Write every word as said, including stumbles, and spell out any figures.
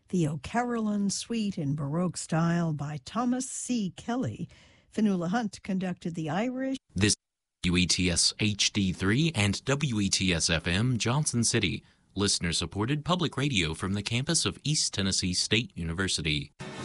the O'Carolan Suite in Baroque style by Thomas C. Kelly. Fionnuala Hunt conducted the Irish. This W E T S H D three and W E T S F M Johnson City, listener-supported public radio from the campus of East Tennessee State University.